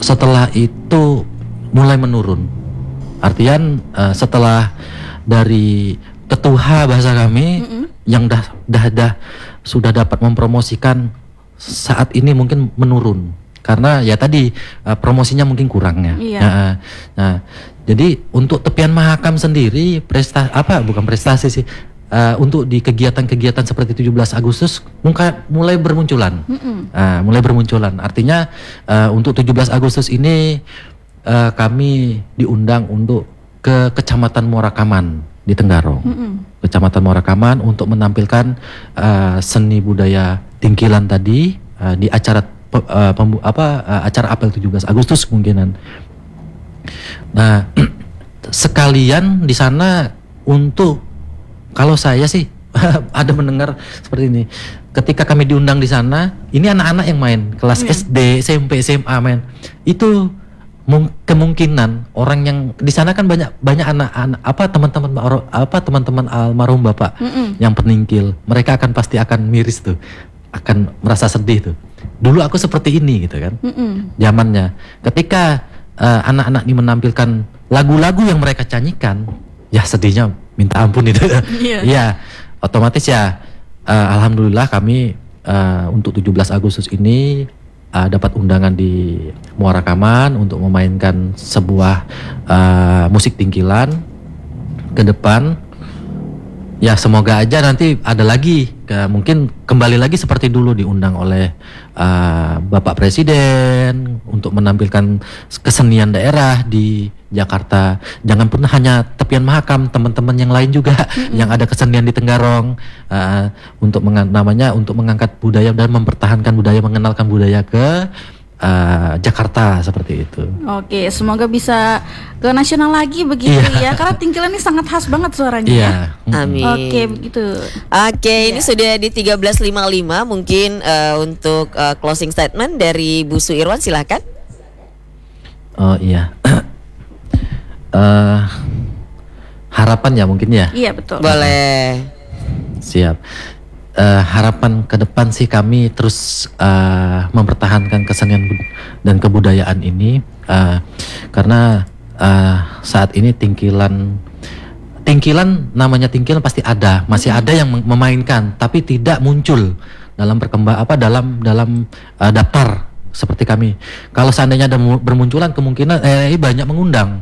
setelah itu mulai menurun. Artian setelah dari ketuha bahasa kami yang sudah dapat mempromosikan, saat ini mungkin menurun karena ya tadi promosinya mungkin kurang ya. Nah, jadi untuk Tepian Mahakam sendiri bukan prestasi sih, untuk di kegiatan-kegiatan seperti 17 Agustus mulai bermunculan. Mulai bermunculan. Artinya untuk 17 Agustus ini kami diundang untuk ke Kecamatan Muarakaman di Tenggarong. Kecamatan Muarakaman untuk menampilkan seni budaya Tingkilan tadi di acara acara apel 17 Agustus kemungkinan. Nah, sekalian di sana untuk, kalau saya sih ada mendengar seperti ini. Ketika kami diundang di sana, ini anak-anak yang main kelas SD, SMP, SMA main. Itu kemungkinan orang yang di sana kan banyak anak-anak teman-teman almarhum bapak yang peningkil, mereka pasti akan miris tuh, akan merasa sedih tuh. Dulu aku seperti ini gitu kan, zamannya. Ketika anak-anak ini menampilkan lagu-lagu yang mereka nyanyikan, ya sedihnya minta ampun itu. Ya, otomatis ya. Alhamdulillah kami untuk 17 Agustus ini dapat undangan di Muarakaman untuk memainkan sebuah musik Tingkilan ke depan. Ya semoga aja nanti ada lagi, mungkin kembali lagi seperti dulu diundang oleh Bapak Presiden untuk menampilkan kesenian daerah di Jakarta. Jangan pun hanya Tepian Mahakam, teman-teman yang lain juga yang ada kesenian di Tenggarong, untuk mengangkat budaya dan mempertahankan budaya, mengenalkan budaya ke Jakarta seperti itu. Oke, semoga bisa ke nasional lagi begitu ya. Karena Tingkilan ini sangat khas banget suaranya. Iya. Amin. Oke, begitu. Oke, ini sudah di 13.55. Mungkin untuk closing statement dari Bu Suirwan, silakan. Oh iya. Harapan ya mungkin ya. Iya betul. Boleh. Siap. Harapan ke depan sih kami terus mempertahankan kesenian dan kebudayaan ini, karena saat ini Tingkilan namanya Tingkilan pasti ada, masih ada yang memainkan tapi tidak muncul dalam dalam daftar seperti kami. Kalau seandainya ada bermunculan, kemungkinan banyak mengundang.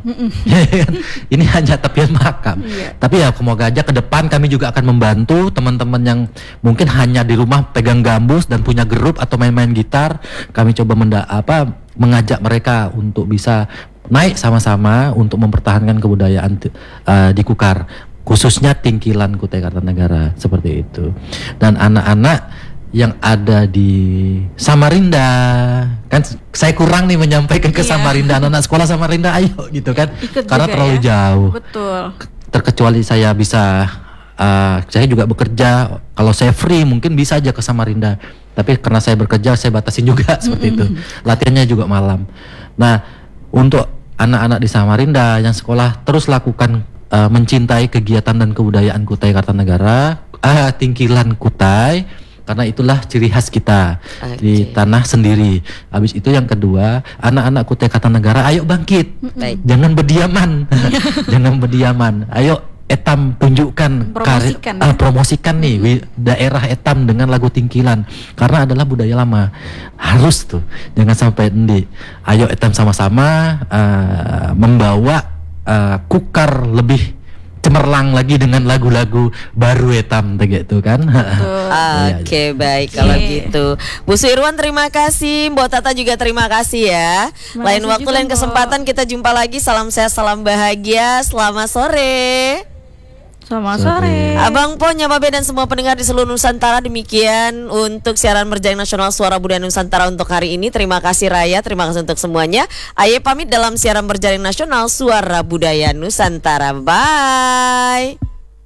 Ini hanya Tepian Mahakam. Tapi ya semoga aja ke depan kami juga akan membantu teman-teman yang mungkin hanya di rumah pegang gambus dan punya grup atau main-main gitar. Kami coba mengajak mereka untuk bisa naik sama-sama untuk mempertahankan kebudayaan di Kukar, khususnya Tingkilan Kutai Kartanegara seperti itu. Dan anak-anak yang ada di Samarinda, kan saya kurang nih menyampaikan ke Samarinda, anak-anak sekolah Samarinda ayo gitu kan, karena terlalu jauh. Betul. Terkecuali saya bisa, saya juga bekerja, kalau saya free mungkin bisa aja ke Samarinda, tapi karena saya bekerja saya batasin juga seperti itu. Latihannya juga malam. Nah, untuk anak-anak di Samarinda yang sekolah, terus lakukan mencintai kegiatan dan kebudayaan Kutai Kartanegara, Tingkilan Kutai, karena itulah ciri khas kita di tanah sendiri. Habis itu yang kedua, anak-anak Kutai Kartanegara, ayo bangkit, jangan berdiaman, jangan berdiaman. Ayo etam tunjukkan, promosikan nih daerah etam dengan lagu Tingkilan, karena adalah budaya lama. Harus tuh, jangan sampai endi. Ayo etam sama-sama membawa Kukar lebih cemerlang lagi dengan lagu-lagu baru etam begitu kan. Oke, baik kalau gitu. Bu Suirwan terima kasih, Mbok Tata juga terima kasih ya. Lain waktu, lain kesempatan kita jumpa lagi. Salam sehat, salam bahagia. Selamat sore. Selamat sore. Abang Po, Nyababe dan semua pendengar di seluruh Nusantara, demikian untuk siaran berjaring nasional Suara Budaya Nusantara untuk hari ini. Terima kasih Raya, terima kasih untuk semuanya. Aye pamit dalam siaran berjaring nasional Suara Budaya Nusantara. Bye.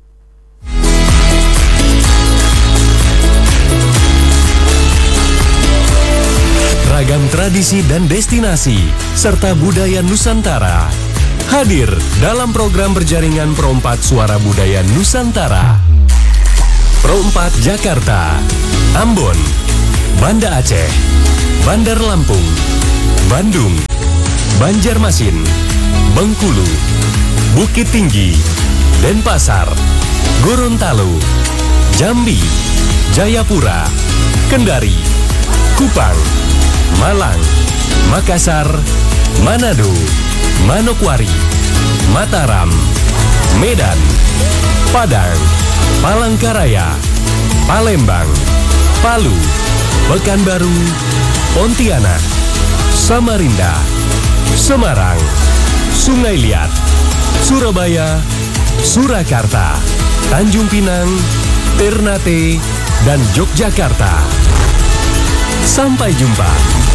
Ragam tradisi dan destinasi serta budaya Nusantara hadir dalam program berjaringan Pro 4 Suara Budaya Nusantara. Pro 4 Jakarta, Ambon, Banda Aceh, Bandar Lampung, Bandung, Banjarmasin, Bengkulu, Bukit Tinggi, Denpasar, Gorontalo, Jambi, Jayapura, Kendari, Kupang, Malang, Makassar, Manado, Manokwari, Mataram, Medan, Padang, Palangkaraya, Palembang, Palu, Pekanbaru, Pontianak, Samarinda, Semarang, Sungai Liat, Surabaya, Surakarta, Tanjung Pinang, Ternate, dan Yogyakarta. Sampai jumpa.